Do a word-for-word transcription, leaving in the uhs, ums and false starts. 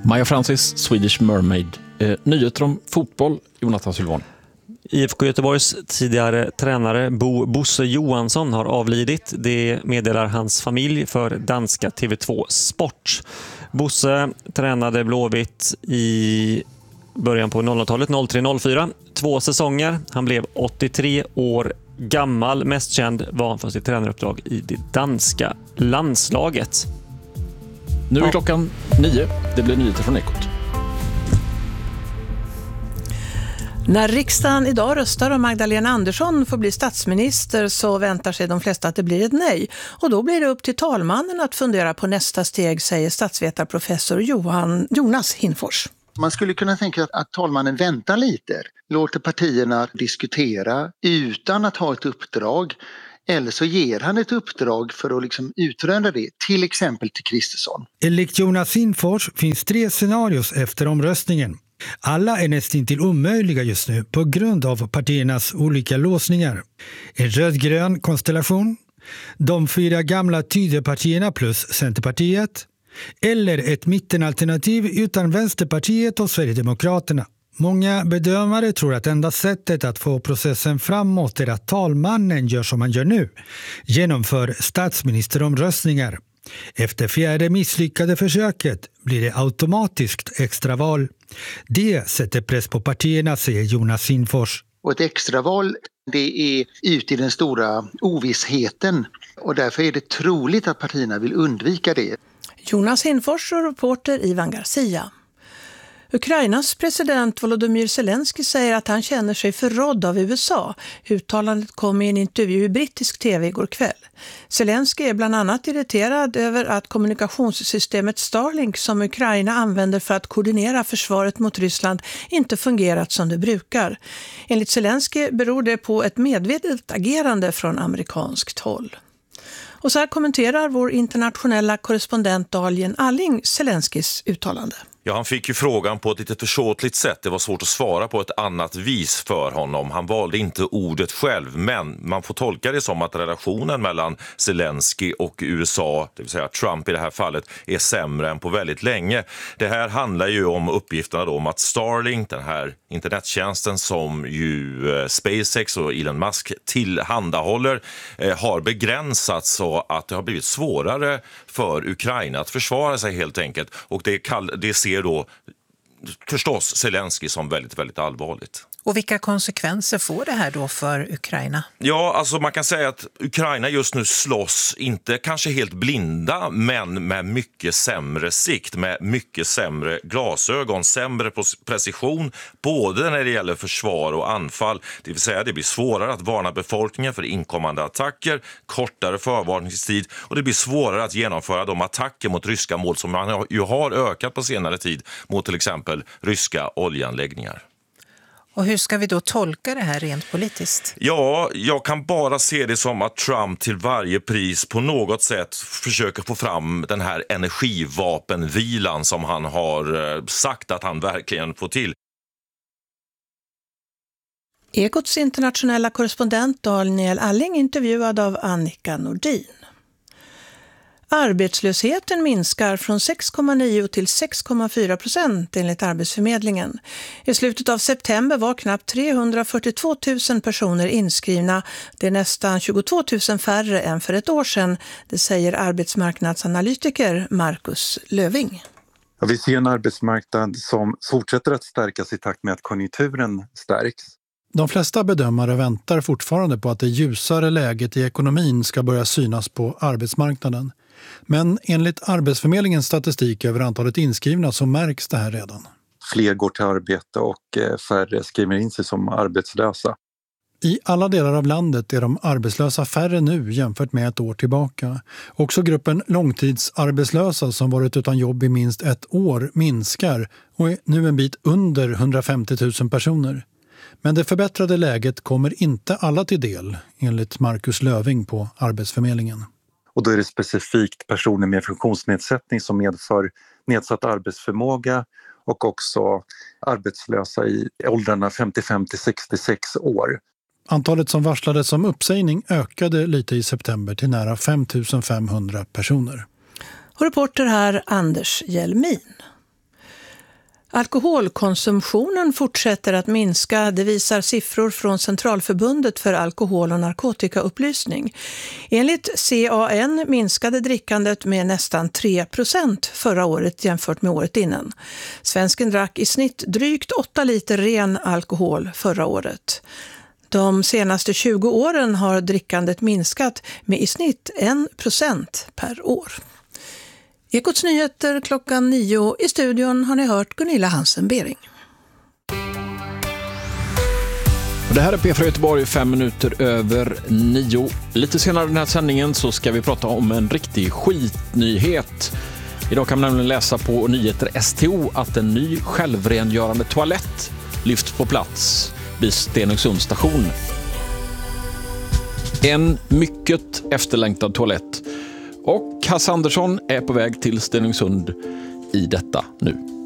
Maja Francis, Swedish Mermaid. Eh, nyheter om fotboll, Jonathan Sylvan. I F K Göteborgs tidigare tränare Bo Bosse Johansson har avlidit. Det meddelar hans familj för danska T V två Sport. Bosse tränade Blåvitt i början på noll noll-talet, noll tre noll fyra. Två säsonger. Han blev åttiotre år gammal. Mest känd var han för sitt tränaruppdrag i det danska landslaget. Nu är klockan nio. Det blir nyheter från Ekot. När riksdagen idag röstar om Magdalena Andersson får bli statsminister så väntar sig de flesta att det blir ett nej. Och då blir det upp till talmannen att fundera på nästa steg, säger statsvetarprofessor Johan, Jonas Hinfors. Man skulle kunna tänka att, att talmannen väntar lite, låter partierna diskutera utan att ha ett uppdrag. Eller så ger han ett uppdrag för att liksom utröna det, till exempel till Kristersson. Enligt Jonas Hinfors finns tre scenarios efter omröstningen. Alla är nästan till omöjliga just nu på grund av partiernas olika låsningar. En rödgrön konstellation, de fyra gamla Tidöpartierna plus Centerpartiet, eller ett mittenalternativ utan Vänsterpartiet och Sverigedemokraterna. Många bedömare tror att enda sättet att få processen framåt är att talmannen gör som man gör nu, genomför statsministeromröstningar. Efter fjärde misslyckade försöket blir det automatiskt extraval. Det sätter press på partierna, säger Jonas Hinfors. Och ett extraval, det är ute i den stora ovissheten och därför är det troligt att partierna vill undvika det. Jonas Hinfors och reporter Ivan Garcia. Ukrainas president Volodymyr Zelensky säger att han känner sig förrådd av U S A. Uttalandet kom i en intervju i brittisk tv igår kväll. Zelensky är bland annat irriterad över att kommunikationssystemet Starlink som Ukraina använder för att koordinera försvaret mot Ryssland inte fungerat som det brukar. Enligt Zelensky beror det på ett medvetet agerande från amerikanskt håll. Och så här kommenterar vår internationella korrespondent Daniel Alling Zelenskys uttalande. Ja, han fick ju frågan på ett lite försåtligt sätt. Det var svårt att svara på ett annat vis för honom. Han valde inte ordet själv, men man får tolka det som att relationen mellan Zelensky och U S A, det vill säga Trump i det här fallet, är sämre än på väldigt länge. Det här handlar ju om uppgifterna då om att Starlink, den här internettjänsten som ju SpaceX och Elon Musk tillhandahåller, eh, har begränsats så att det har blivit svårare för Ukraina att försvara sig helt enkelt. Och det, kall- det ser då förstås Zelensky som väldigt, väldigt allvarligt. Och vilka konsekvenser får det här då för Ukraina? Ja, alltså man kan säga att Ukraina just nu slåss, inte kanske helt blinda, men med mycket sämre sikt, med mycket sämre glasögon, sämre precision, både när det gäller försvar och anfall. Det vill säga det blir svårare att varna befolkningen för inkommande attacker, kortare förvarningstid och det blir svårare att genomföra de attacker mot ryska mål som man ju har ökat på senare tid mot till exempel ryska oljeanläggningar. Och hur ska vi då tolka det här rent politiskt? Ja, jag kan bara se det som att Trump till varje pris på något sätt försöker få fram den här energivapenvilan som han har sagt att han verkligen får till. Ekots internationella korrespondent Daniel Alling intervjuad av Annika Nordin. Arbetslösheten minskar från sex komma nio till sex komma fyra procent enligt Arbetsförmedlingen. I slutet av september var knappt trehundrafyrtiotvå tusen personer inskrivna. Det är nästan tjugotvå tusen färre än för ett år sedan. Det säger arbetsmarknadsanalytiker Marcus Löving. Ja, vi ser en arbetsmarknad som fortsätter att stärkas i takt med att konjunkturen stärks. De flesta bedömare väntar fortfarande på att det ljusare läget i ekonomin ska börja synas på arbetsmarknaden. Men enligt Arbetsförmedlingens statistik över antalet inskrivna så märks det här redan. Fler går till arbete och färre skriver in sig som arbetslösa. I alla delar av landet är de arbetslösa färre nu jämfört med ett år tillbaka. Också gruppen långtidsarbetslösa som varit utan jobb i minst ett år minskar och är nu en bit under hundrafemtio tusen personer. Men det förbättrade läget kommer inte alla till del, enligt Marcus Löving på Arbetsförmedlingen. Och då är det specifikt personer med funktionsnedsättning som medför nedsatt arbetsförmåga och också arbetslösa i åldrarna femtiofem till sextiosex år. Antalet som varslades om uppsägning ökade lite i september till nära fem tusen femhundra personer. Och reporter här Anders Hjelmin. Alkoholkonsumtionen fortsätter att minska, det visar siffror från Centralförbundet för alkohol- och narkotikaupplysning. Enligt C A N minskade drickandet med nästan tre procent förra året jämfört med året innan. Svensken drack i snitt drygt åtta liter ren alkohol förra året. De senaste tjugo åren har drickandet minskat med i snitt en procent per år. Ekots nyheter klockan nio. I studion har ni hört Gunilla Hansen-Bering. Det här är P fyra Göteborg, fem minuter över nio. Lite senare i den här sändningen så ska vi prata om en riktig skitnyhet. Idag kan man nämligen läsa på nyheter S T O att en ny självrengörande toalett lyfts på plats vid Stenungsunds station. En mycket efterlängtad toalett. Och Hasse Andersson är på väg till Stenungsund i detta nu.